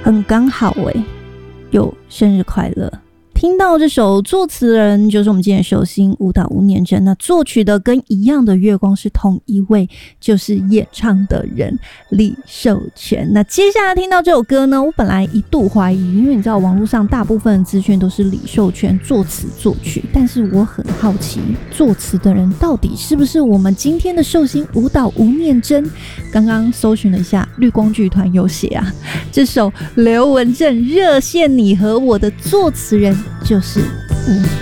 很刚好有生日快乐。听到这首作词人就是我们今天的寿星舞蹈吴念真，那作曲的跟一样的月光是同一位，就是演唱的人李寿全。那接下来听到这首歌呢，我本来一度怀疑，因为你知道网络上大部分的资讯都是李寿全作词作曲，但是我很好奇作词的人到底是不是我们今天的寿星舞蹈吴念真。刚刚搜寻了一下，绿光剧团有写啊，这首刘文正热线你和我的作词人就是吴